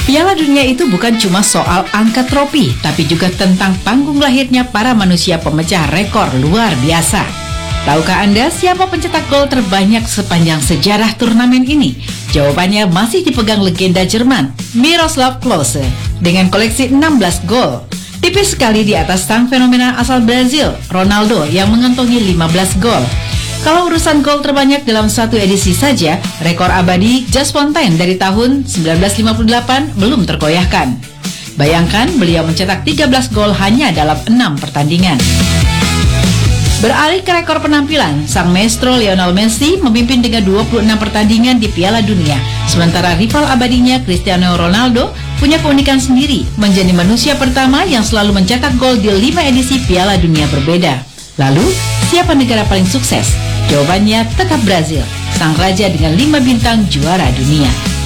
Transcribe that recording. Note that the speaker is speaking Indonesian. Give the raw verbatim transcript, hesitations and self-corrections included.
Piala Dunia itu bukan cuma soal angkat trofi, tapi juga tentang panggung lahirnya para manusia pemecah rekor luar biasa. Tahukah Anda siapa pencetak gol terbanyak sepanjang sejarah turnamen ini? Jawabannya masih dipegang legenda Jerman, Miroslav Klose, dengan koleksi enam belas gol. Tipis sekali di atas sang fenomena asal Brazil, Ronaldo, yang mengantongi lima belas gol. Kalau urusan gol terbanyak dalam satu edisi saja, rekor abadi Just Fontaine dari tahun sembilan belas lima puluh delapan belum tergoyahkan. Bayangkan beliau mencetak tiga belas gol hanya dalam enam pertandingan. Beralih ke rekor penampilan, sang maestro Lionel Messi memimpin dengan dua puluh enam pertandingan di Piala Dunia. Sementara rival abadinya Cristiano Ronaldo punya keunikan sendiri, menjadi manusia pertama yang selalu mencetak gol di lima edisi Piala Dunia berbeda. Lalu, siapa negara paling sukses? Jawabannya tetap Brazil, sang raja dengan lima bintang juara dunia.